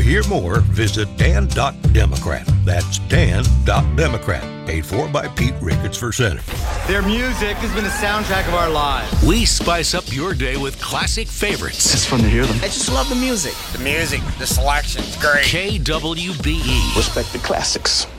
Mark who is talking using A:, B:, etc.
A: hear more, visit Dan.Democrat. That's Dan.Democrat. Paid for by Pete Ricketts for Senate.
B: Their music has been the soundtrack of our lives.
C: We spice up your day with classic favorites.
D: It's fun to hear them.
E: I just love the music.
F: The music, the selection's great.
C: KWBE.
D: Respect the classics.